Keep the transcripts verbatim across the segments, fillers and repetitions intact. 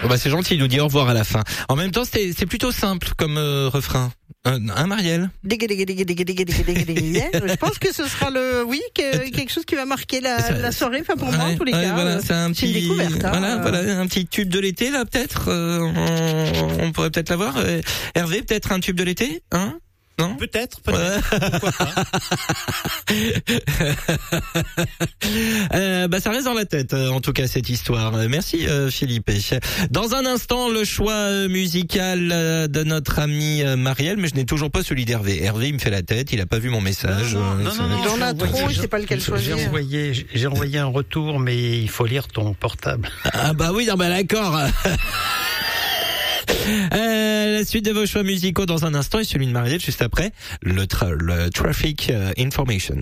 Oh bah c'est gentil, il nous dit au revoir à la fin. En même temps, c'est, c'est plutôt simple comme euh, refrain. Un, un Marielle. Je pense que ce sera le, oui, que, quelque chose qui va marquer la, ça, la soirée. Enfin pour ouais, moi, en tous les ouais, cas, voilà, c'est un c'est petit, une découverte. Hein, voilà, euh... voilà, un petit tube de l'été là, peut-être. Euh, on, on pourrait peut-être l'avoir. Euh, Hervé, peut-être un tube de l'été, hein? Non ? Peut-être, peut-être. Ouais. Pourquoi pas. euh, bah ça reste dans la tête, en tout cas cette histoire. Merci euh, Philippe. Dans un instant, le choix musical de notre ami Marielle, mais je n'ai toujours pas celui d'Hervé. Hervé, il me fait la tête, il a pas vu mon message. Non, non, non, non, il en a trop, je sais pas lequel choisir. J'ai envoyé, j'ai envoyé un retour, mais il faut lire ton portable. Ah bah oui, non bah d'accord. Euh, la suite de vos choix musicaux dans un instant et celui de Marielle juste après le, tra- le Traffic uh, Information.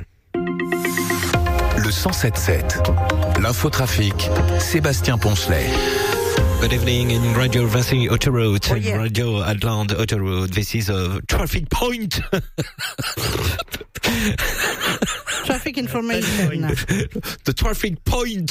Le cent sept sept, l'infotrafic, Sébastien Poncelet. Good evening in Radio Vassy Autoroute, oh, yeah. Radio Atlant Autoroute. This is a traffic point. Traffic information. The traffic point.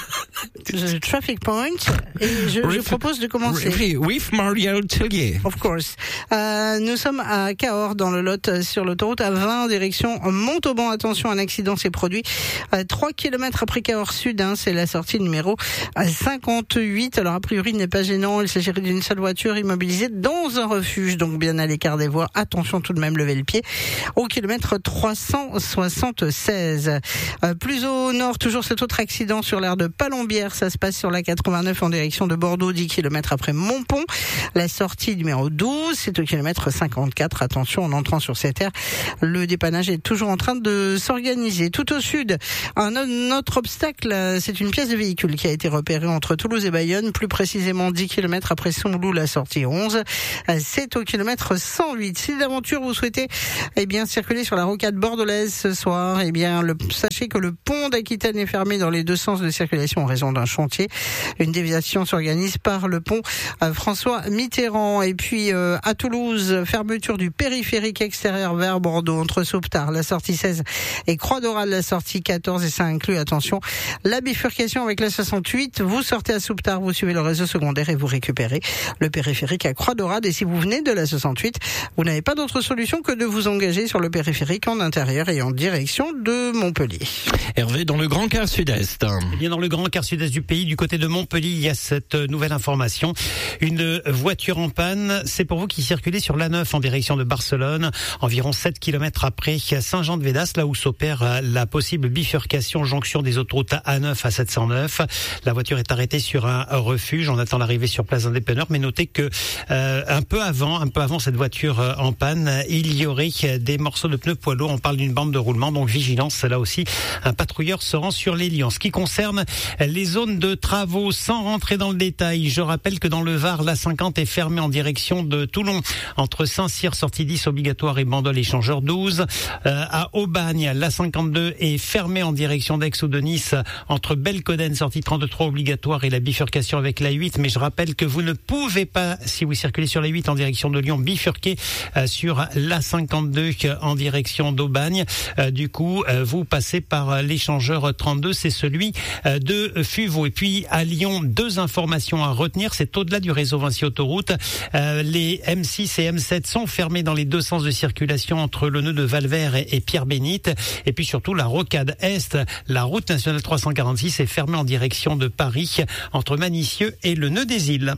The traffic point. Et je, je propose de commencer. With Marielle Tellier. Of course. Euh, nous sommes à Cahors, dans le Lot, sur l'autoroute A vingt, direction Montauban. Attention, un accident s'est produit. Euh, trois kilomètres après Cahors Sud, hein, c'est la sortie numéro cinquante-huit. Alors, a priori, il n'est pas gênant. Il s'agirait d'une seule voiture immobilisée dans un refuge, donc bien à l'écart des voies. Attention tout de même, levez le pied. Au kilomètre trois cent soixante-seize. Euh, plus au nord, toujours cet autre accident sur l'aire de Palombière. Ça se passe sur la quatre-vingt-neuf en direction de Bordeaux, dix kilomètres après Montpont. La sortie numéro douze, c'est au kilomètre cinquante-quatre. Attention, en entrant sur cette aire, le dépannage est toujours en train de s'organiser. Tout au sud, un autre obstacle, c'est une pièce de véhicule qui a été repérée entre Toulouse et Bayonne, plus précisément dix kilomètres après Sombloux, la sortie onze. C'est au kilomètre cent huit. Si d'aventure vous souhaitez, eh bien, circuler sur la rocade bordelaise ce soir, eh bien, le, sachez que le pont d'Aquitaine est fermé dans les deux sens de circulation en raison d'un chantier. Une déviation s'organise par le pont euh, François Mitterrand. Et puis, euh, à Toulouse, fermeture du périphérique extérieur vers Bordeaux, entre Sauptard, la sortie seize, et Croix-d'Oral, la sortie quatorze, et ça inclut, attention, la bifurcation avec la soixante-huit. Vous sortez à Sauptard, vous suivez le réseau secondaire et vous récupérez le périphérique à Croix-d'Oral. Et si vous venez de la soixante-huit, vous n'avez pas d'autre solution que de vous engager sur le périphérique en intérieur et en direction de Montpellier. Hervé, dans le Grand Quart Sud-Est. Eh bien, dans le Grand Quart Sud-Est du pays, du côté de Montpellier, il y a cette nouvelle information. Une voiture en panne, c'est pour vous qui circulez sur l'A neuf en direction de Barcelone, environ sept kilomètres après Saint-Jean-de-Védas, là où s'opère la possible bifurcation jonction des autoroutes A neuf à sept cent neuf. La voiture est arrêtée sur un refuge. On attend l'arrivée sur place d'un dépanneur, mais notez que euh, un peu avant, un peu avant cette voiture euh, en panne, il y aurait des morceaux de pneus poids lourds. On parle d'une bande de roulement, donc vigilance. Là aussi, un patrouilleur se rend sur les lieux. En ce qui concerne les zones de travaux, sans rentrer dans le détail, je rappelle que dans le Var, l'A cinquante est fermée en direction de Toulon, entre Saint-Cyr, sortie dix obligatoire, et Bandol, échangeur douze. Euh, à Aubagne, l'A cinquante-deux est fermée en direction d'Aix ou de Nice, entre Belcoden, sortie trente-trois obligatoire, et la bifurcation avec l'A huit. Mais je rappelle que vous ne pouvez pas, si vous circulez sur l'A huit en direction de Lyon, bifurquer euh, sur l'A cinquante-deux en direction d'Aubagne. Euh, du coup, euh, vous passez par l'échangeur trente-deux, c'est celui euh, de Fuveau. Et puis à Lyon, deux informations à retenir. C'est au-delà du réseau Vinci Autoroute. Euh, les M six et M sept sont fermés dans les deux sens de circulation entre le nœud de Valvert et, et Pierre-Bénite. Et puis surtout la rocade Est, la route nationale trois cent quarante-six est fermée en direction de Paris, entre Manicieux et le nœud des Îles.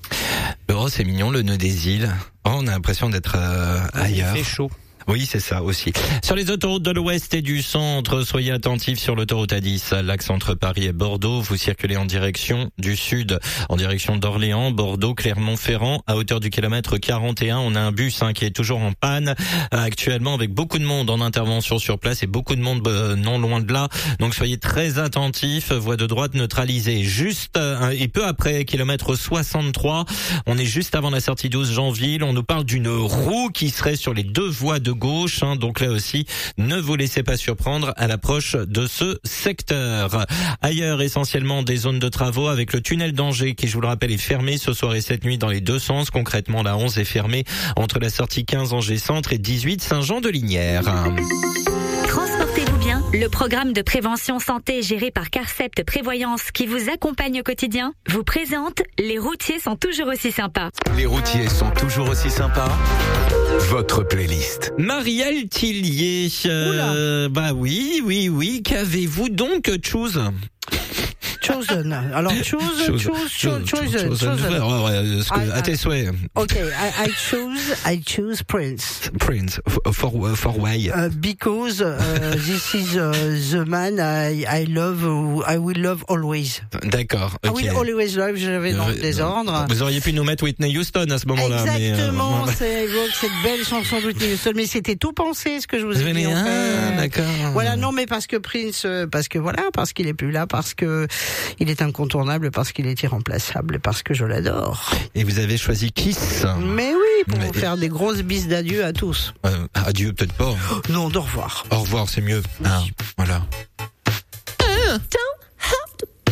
Oh, c'est mignon, le nœud des Îles. Oh, on a l'impression d'être euh, ailleurs. Il fait chaud. Oui, c'est ça aussi. Sur les autoroutes de l'Ouest et du Centre, soyez attentifs sur l'autoroute A dix, l'axe entre Paris et Bordeaux. Vous circulez en direction du Sud, en direction d'Orléans, Bordeaux, Clermont-Ferrand. À hauteur du kilomètre quarante et un, on a un bus hein, qui est toujours en panne actuellement, avec beaucoup de monde en intervention sur place et beaucoup de monde euh, non loin de là. Donc soyez très attentifs. Voie de droite neutralisée. Juste euh, et peu après kilomètre soixante-trois, on est juste avant la sortie douze Janville. On nous parle d'une roue qui serait sur les deux voies de gauche, hein, donc là aussi, ne vous laissez pas surprendre à l'approche de ce secteur. Ailleurs, essentiellement des zones de travaux avec le tunnel d'Angers qui, je vous le rappelle, est fermé ce soir et cette nuit dans les deux sens. Concrètement, la onze est fermée entre la sortie quinze Angers Centre et dix-huit Saint-Jean-de-Lignières. Transportez-vous bien, le programme de prévention santé géré par Carcept Prévoyance qui vous accompagne au quotidien vous présente Les routiers sont toujours aussi sympas. Les routiers sont toujours aussi sympas. Votre playlist. Marielle Tillier, euh, bah oui, oui, oui, qu'avez-vous donc choose? Chosen. Alors, choose, choose, choose, chosen. chosen. chosen. Ouais, ouais, ce que, I, à tes souhaits. Okay, I, I choose, I choose Prince. Prince, for, for why? Uh, because uh, this is uh, the man I, I love, uh, I will love always. D'accord. I Okay. will always love, j'avais dans le désordre. Vous auriez pu nous mettre Whitney Houston à ce moment-là. Exactement, mais, euh, c'est évoque cette belle chanson de Whitney Houston, mais c'était tout pensé, ce que je vous ai dit. Ah, enfin. d'accord. Voilà, non, mais parce que Prince, parce que voilà, parce qu'il est plus là, parce que il est incontournable, parce qu'il est irremplaçable, parce que je l'adore. Et vous avez choisi Kiss. Mais oui, pour mais... vous faire des grosses bises d'adieu à tous. Euh, adieu, peut-être pas. Non, d'au revoir. Au revoir, c'est mieux. Ah, voilà.